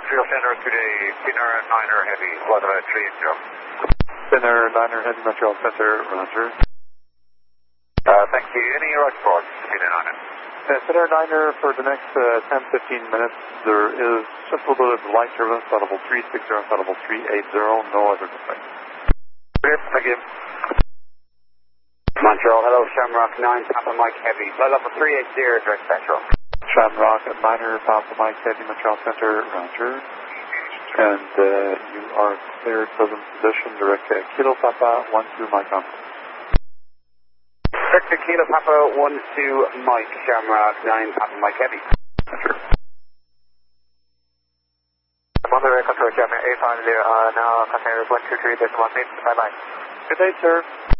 Montreal Center today, Spinner 9er Heavy, weather at 380. Spinner 9er Heavy, Montreal Center, roger. Thank you. Any reports, Spinner 9er? Spinner 9er, for the next 10-15 minutes, there is just a little bit of light turbulence on level 360 and on level 380, no other complaints. Clear, thank you. Montreal, hello, Shamrock 9, Papa Mike Heavy, flight level 380, direct Central. Shamrock at 9er, Papa Mike Heavy, Montreal Center, roger. And you are cleared present position, direct Kilo Papa, 12 Mike on. Direct Kilo Papa, 12 Mike, Shamrock 9, Papa Mike Heavy. Roger. Mother control, Shamrock 850, now container 123, bye bye. Good day, sir.